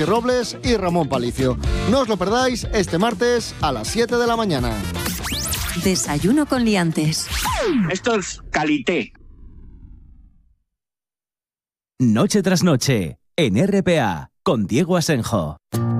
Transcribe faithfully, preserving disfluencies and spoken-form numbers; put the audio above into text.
Iñaki Robles y Ramón Palicio. No os lo perdáis este martes a las siete de la mañana. Desayuno con liantes. Esto es calité. Noche tras noche, en R P A, con Diego Asenjo.